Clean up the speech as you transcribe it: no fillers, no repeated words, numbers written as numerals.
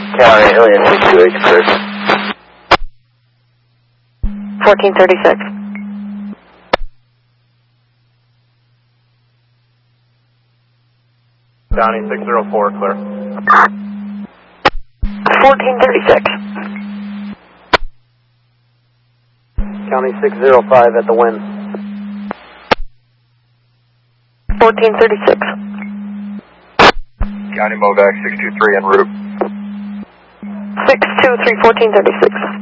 County, Alien 628, clear. 1436. County 604, clear. 1436. County 605 at the wind. 1436. County Movac 623 en route. 623, 1436.